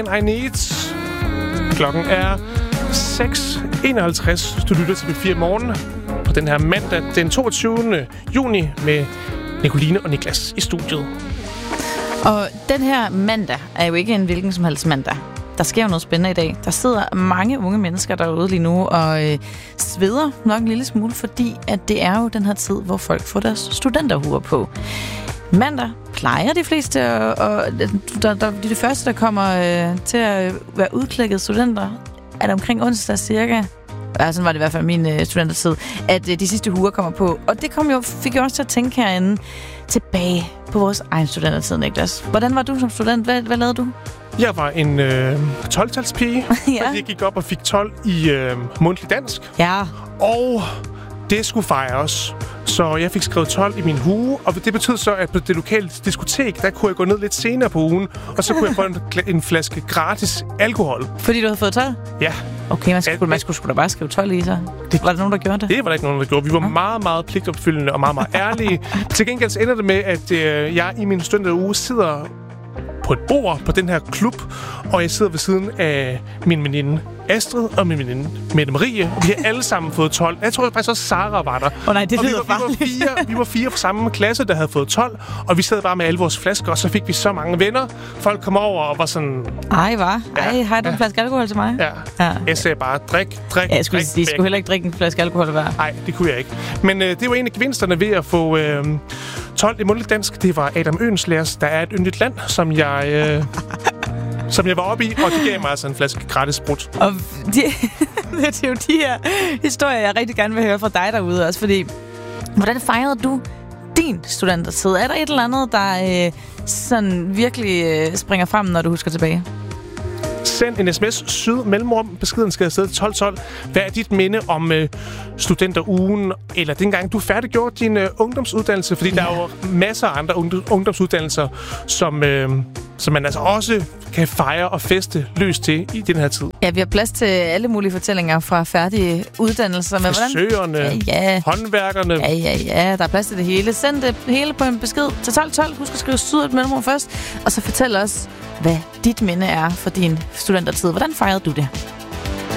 I Need. Klokken er 6:51. Du lytter til P4 Morgen på den her mandag den 22. juni med Nicoline og Niklas i studiet. Og den her mandag er jo ikke en hvilken som helst mandag. Der sker jo noget spændende i dag. Der sidder mange unge mennesker derude lige nu og sveder nok en lille smule, fordi at det er jo den her tid, hvor folk får deres studenterhuer på. Mandag plejer de fleste, og de første, der kommer til at være udklækket studenter, er det omkring onsdag cirka. Ja, sådan var det i hvert fald min studentertid, at de sidste huer kommer på. Og det fik jo også til at tænke herinde tilbage på vores egen studentertid, Niklas. Hvordan var du som student? Hvad lavede du? Jeg var en 12-talspige, fordi jeg gik op og fik 12 i mundtlig dansk. Ja. Og det skulle fejres. Så jeg fik skrevet 12 i min hue, og det betød så, at på det lokale diskotek, der kunne jeg gå ned lidt senere på ugen, og så kunne jeg få en flaske gratis alkohol. Fordi du havde fået 12? Ja. Okay, man skulle da bare skrive 12 i så. Var der nogen, der gjorde det? Det var der ikke nogen, der gjorde. Vi var meget, meget pligtopfyldende og meget, meget ærlige. Til gengæld så ender det med, at jeg i min studenteruge sidder på et bord på den her klub, og jeg sidder ved siden af min veninde Astrid og min veninde Mette Marie, og vi har alle sammen fået 12. Jeg tror faktisk også, Sara var der. Nej, det lyder farligt. Vi var 4 fra samme klasse, der havde fået 12, og vi sad bare med alle vores flasker, og så fik vi så mange venner. Folk kom over og var sådan... Ej, har du en flaske alkohol til mig? Ja. Jeg sagde bare, drik. Ja, jeg skulle heller ikke drikke en flaske alkohol hver. Nej, det kunne jeg ikke. Men det var en af gevinsterne ved at få 12 i mundtlig dansk. Det var Adam Oehlenschlägers Der er et yndigt land, som jeg var oppe i, og det gav mig altså en flaske gratis sprut. Og det er jo de her historier, jeg rigtig gerne vil høre fra dig derude også, fordi hvordan fejrede du din studentertid? Er der et eller andet, der sådan virkelig springer frem, når du husker tilbage? Send en sms, syd mellemrum, beskeden skal afsted til 1212. Hvad er dit minde om studenterugen, eller dengang du færdiggjorde din ungdomsuddannelse? Fordi der er jo masser af andre ungdomsuddannelser, som man altså også kan fejre og feste løs til i den her tid. Ja, vi har plads til alle mulige fortællinger fra færdige uddannelser. Frisørerne, håndværkerne. Ja, der er plads til det hele. Send det hele på en besked til 1212. Husk at skrive syd mellemrum først, og så fortæl os, hvad dit minde er for din studentertid. Hvordan fejrede du det?